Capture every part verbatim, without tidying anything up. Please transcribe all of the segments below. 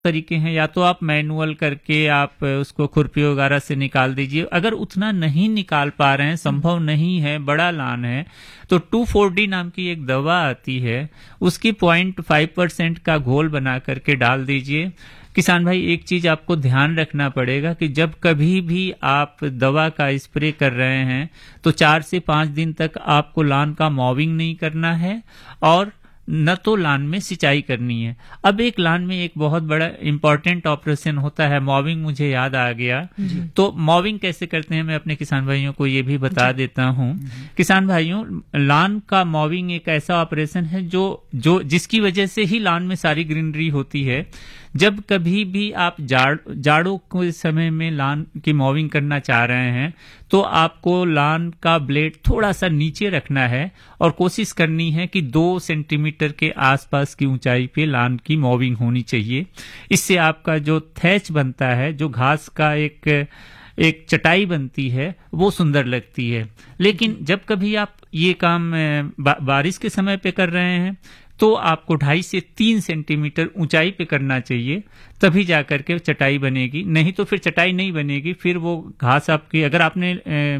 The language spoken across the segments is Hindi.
तरीके हैं, या तो आप मैनुअल करके आप उसको खुरपी वगैरह से निकाल दीजिए। अगर उतना नहीं निकाल पा रहे हैं, संभव नहीं है, बड़ा लान है, तो टू फोर डी नाम की एक दवा आती है, उसकी पॉइंट फाइव परसेंट का घोल बना करके डाल दीजिए। किसान भाई, एक चीज आपको ध्यान रखना पड़ेगा कि जब कभी भी आप दवा का स्प्रे कर रहे हैं तो चार से पांच दिन तक आपको लान का मॉविंग नहीं करना है और न तो लान में सिंचाई करनी है। अब एक लान में एक बहुत बड़ा इंपॉर्टेंट ऑपरेशन होता है मॉविंग, मुझे याद आ गया। तो मॉविंग कैसे करते हैं मैं अपने किसान भाइयों को ये भी बता देता हूँ। किसान भाइयों, लान का मॉविंग एक ऐसा ऑपरेशन है जो जो जिसकी वजह से ही लान में सारी ग्रीनरी होती है। जब कभी भी आप जाड़ जाड़ों के समय में लान की मॉविंग करना चाह रहे हैं तो आपको लान का ब्लेड थोड़ा सा नीचे रखना है और कोशिश करनी है कि दो सेंटीमीटर के आसपास की ऊंचाई पे लान की मॉविंग होनी चाहिए। इससे आपका जो थैच बनता है, जो घास का एक एक चटाई बनती है, वो सुंदर लगती है। लेकिन जब कभी आप ये काम बा, बारिश के समय पे कर रहे हैं तो आपको ढाई से तीन सेंटीमीटर ऊंचाई पे करना चाहिए, तभी जाकर के चटाई बनेगी। नहीं तो फिर चटाई नहीं बनेगी, फिर वो घास आपकी, अगर आपने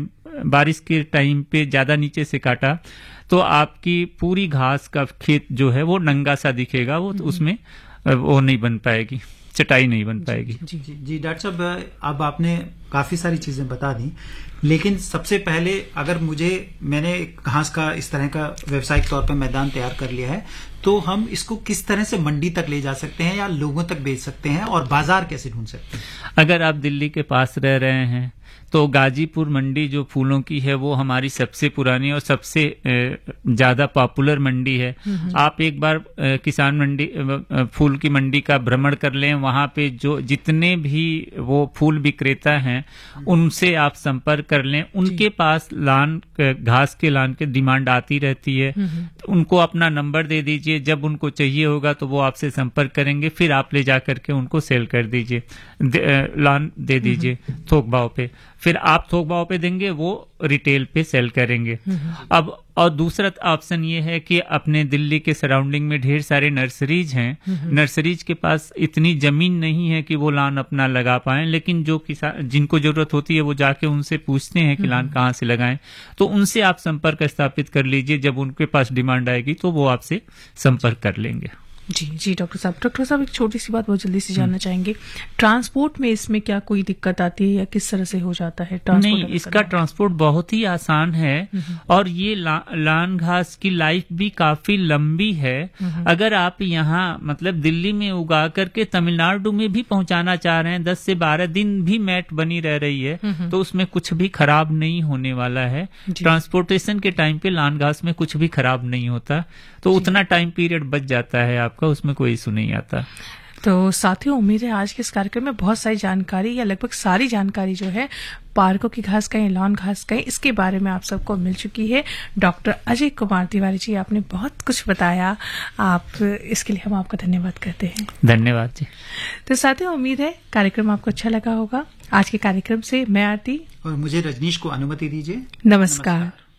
बारिश के टाइम पे ज्यादा नीचे से काटा तो आपकी पूरी घास का खेत जो है वो नंगा सा दिखेगा, वो तो उसमें वो नहीं बन पाएगी, चटाई नहीं बन पाएगी। जी जी जी डॉक्टर साहब, अब आपने काफी सारी चीजें बता दी, लेकिन सबसे पहले अगर मुझे मैंने घास का इस तरह का व्यवसायिक तौर पर मैदान तैयार कर लिया है, तो हम इसको किस तरह से मंडी तक ले जा सकते हैं या लोगों तक बेच सकते हैं और बाजार कैसे ढूंढ सकते हैं? अगर आप दिल्ली के पास रह रहे हैं तो गाजीपुर मंडी जो फूलों की है वो हमारी सबसे पुरानी और सबसे ज्यादा पॉपुलर मंडी है। आप एक बार किसान मंडी, फूल की मंडी का भ्रमण कर लें, वहां पे जो जितने भी वो फूल विक्रेता हैं उनसे आप संपर्क कर लें। उनके पास लान, घास के लान के डिमांड आती रहती है, उनको अपना नंबर दे दीजिए, जब उनको चाहिए होगा तो वो आपसे संपर्क करेंगे, फिर आप ले जाकर के उनको सेल कर दीजिए, लान दे दीजिए थोक भाव पे, फिर आप थोक भाव पे देंगे, वो रिटेल पे सेल करेंगे। अब और दूसरा ऑप्शन ये है कि अपने दिल्ली के सराउंडिंग में ढेर सारे नर्सरीज हैं, नर्सरीज के पास इतनी जमीन नहीं है कि वो लान अपना लगा पाएं, लेकिन जो किसान जिनको जरूरत होती है वो जाके उनसे पूछते हैं कि लान कहाँ से लगाएं, तो उनसे आप संपर्क स्थापित कर लीजिए। जब उनके पास डिमांड आएगी तो वो आपसे संपर्क कर लेंगे। जी जी डॉक्टर साहब, डॉक्टर साहब एक छोटी सी बात बहुत जल्दी से जानना चाहेंगे, ट्रांसपोर्ट में इसमें क्या कोई दिक्कत आती है या किस तरह से हो जाता है ट्रांसपोर्ट? नहीं, इसका ट्रांसपोर्ट बहुत ही आसान है और ये ला, लान घास की लाइफ भी काफी लंबी है। अगर आप यहाँ मतलब दिल्ली में उगा करके तमिलनाडु में भी पहुंचाना चाह रहे हैं, दस से बारह दिन भी मैट बनी रह रही है, तो उसमें कुछ भी खराब नहीं होने वाला है। ट्रांसपोर्टेशन के टाइम पे लान घास में कुछ भी खराब नहीं होता, तो उतना टाइम पीरियड बच जाता है आपका, उसमें कोई इशू नहीं आता। तो साथियों, उम्मीद है आज के इस कार्यक्रम में बहुत सारी जानकारी या लगभग सारी जानकारी जो है पार्कों की घास कहें, लॉन घास कहें, इसके बारे में आप सबको मिल चुकी है। डॉक्टर अजय कुमार तिवारी जी, आपने बहुत कुछ बताया, आप इसके लिए हम आपका धन्यवाद करते हैं। धन्यवाद जी। तो साथियों, उम्मीद है कार्यक्रम आपको अच्छा लगा होगा। आज के कार्यक्रम से मैं आरती और मुझे रजनीश को अनुमति दीजिए। नमस्कार, नमस्कार।